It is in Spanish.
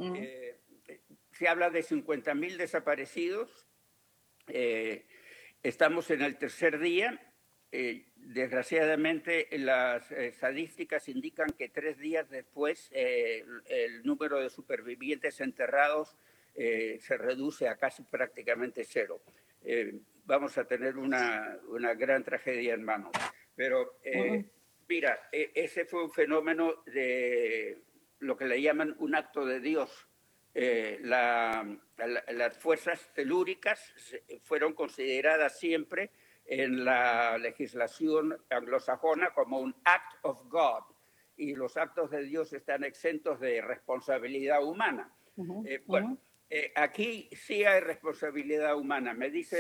Mm. Eh, Se habla de 50.000 desaparecidos. Estamos en el tercer día. Desgraciadamente, las estadísticas indican que 3 días después el número de supervivientes enterrados se reduce a casi prácticamente cero. Vamos a tener una gran tragedia en manos. Pero Mm. mira, ese fue un fenómeno de lo que le llaman un acto de Dios. Las fuerzas telúricas fueron consideradas siempre en la legislación anglosajona como un act of God, y los actos de Dios están exentos de responsabilidad humana. Ujú, Bueno, ujú. aquí sí hay responsabilidad humana. Me dice